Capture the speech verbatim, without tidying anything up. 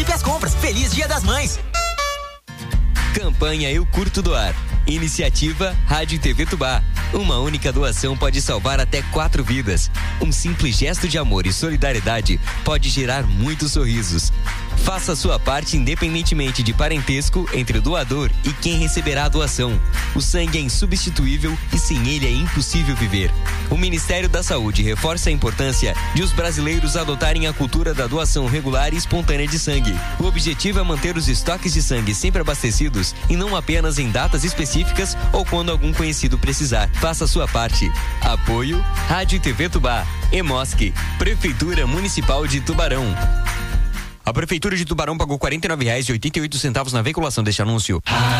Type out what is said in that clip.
Antecipe as compras. Feliz Dia das Mães. Campanha Eu Curto Doar. Iniciativa Rádio e T V Tubá. Uma única doação pode salvar até quatro vidas. Um simples gesto de amor e solidariedade pode gerar muitos sorrisos. Faça a sua parte independentemente de parentesco entre o doador e quem receberá a doação. O sangue é insubstituível e sem ele é impossível viver. O Ministério da Saúde reforça a importância de os brasileiros adotarem a cultura da doação regular e espontânea de sangue. O objetivo é manter os estoques de sangue sempre abastecidos e não apenas em datas específicas ou quando algum conhecido precisar. Faça a sua parte. Apoio Rádio e T V Tubá. EMOSC, Prefeitura Municipal de Tubarão. A Prefeitura de Tubarão pagou quarenta e nove reais e oitenta e oito centavos na veiculação deste anúncio.